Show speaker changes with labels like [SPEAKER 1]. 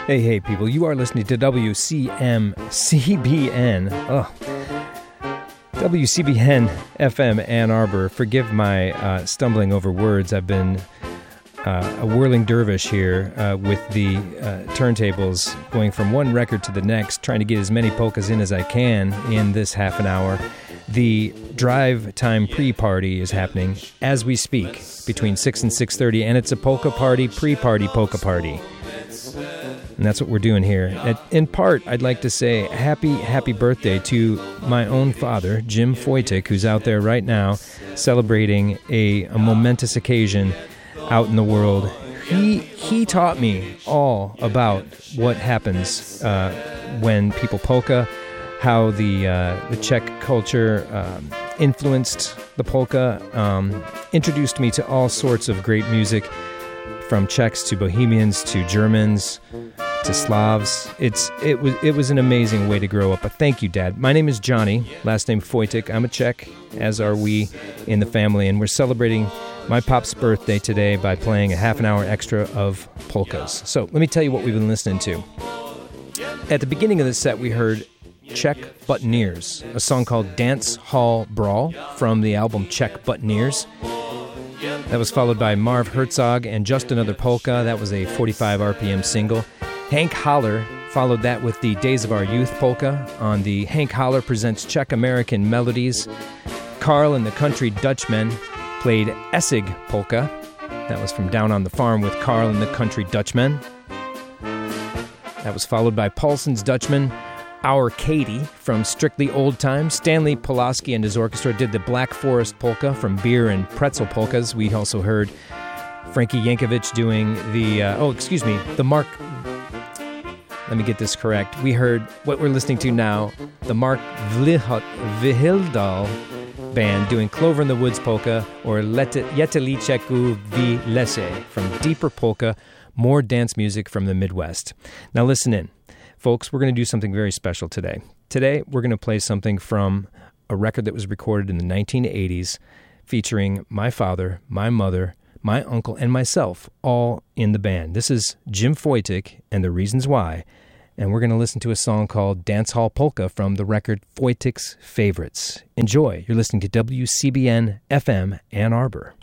[SPEAKER 1] Hey, people, you are listening to WCBN. WCBN FM Ann Arbor. Forgive my stumbling over words. I've been a whirling dervish here with the turntables going from one record to the next, trying to get as many polkas in as I can in this half an hour. The drive time pre-party is happening as we speak between 6 and 6:30, and it's a polka party, pre-party polka party. And that's what we're doing here. In part, I'd like to say happy birthday to my own father, Jim Foytik, who's out there right now celebrating a momentous occasion out in the world. He taught me all about what happens when people polka, how the Czech culture influenced the polka, introduced me to all sorts of great music, from Czechs to Bohemians to Germans to Slavs. It was an amazing way to grow up. But thank you, Dad. My name is Johnny, last name Foytik. I'm a Czech, as are we in the family, and we're celebrating my pop's birthday today by playing a half an hour extra of polkas. So let me tell you what we've been listening to. At the beginning of the set, we heard Czech Buttoneers, a song called Dance Hall Brawl from the album Czech Buttoneers. That was followed by Marv Herzog and Just Another Polka. That was a 45 RPM single. Hank Holler followed that with the Days of Our Youth polka on the Hank Holler Presents Czech American Melodies. Carl and the Country Dutchmen played Essig polka. That was from Down on the Farm with Carl and the Country Dutchmen. That was followed by Paulson's Dutchman, Our Katie from Strictly Old Time. Stanley Pulaski and his orchestra did the Black Forest polka from Beer and Pretzel polkas. We also heard Frankie Yankovic doing the Mark... Let me get this correct. We heard what we're listening to now, the Mark Vihildal Band doing Clover in the Woods polka, or Jeteliceku V Lese from Deeper Polka, more dance music from the Midwest. Now listen in. Folks, we're going to do something very special today. Today, we're going to play something from a record that was recorded in the 1980s featuring my father, my mother, my uncle, and myself, all in the band. This is Jim Foytik and the Reasons Why, and we're going to listen to a song called Dance Hall Polka from the record Foytik's Favorites. Enjoy. You're listening to WCBN FM Ann Arbor.